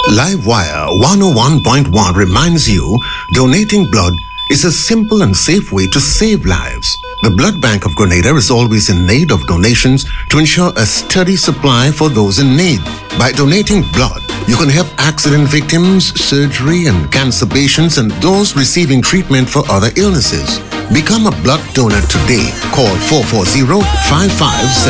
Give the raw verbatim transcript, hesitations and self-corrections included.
Livewire one oh one point one reminds you donating blood is a simple and safe way to save lives. The Blood Bank of Grenada is always in need of donations to ensure a steady supply for those in need. By donating blood, you can help accident victims, surgery and cancer patients, and those receiving treatment for other illnesses. Become a blood donor today. Call four four zero, five five seven.